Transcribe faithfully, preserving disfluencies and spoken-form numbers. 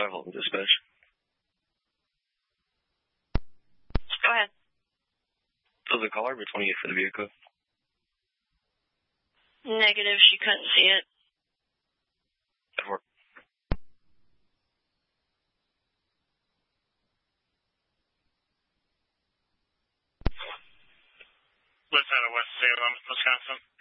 five Holden Dispatch. Go ahead. Does the caller be twenty-eight for the vehicle? Negative, she couldn't see it. That worked. Lives out of West Salem, Wisconsin.